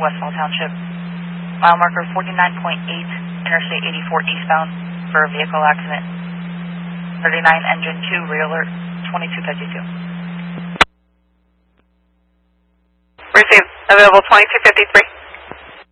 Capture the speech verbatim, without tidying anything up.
Westfall Township. Mile marker forty-nine point eight, Interstate eighty-four eastbound for a vehicle accident. thirty-nine engine two, rear alert, twenty-two fifty-two. Receive. Available twenty-two fifty-three.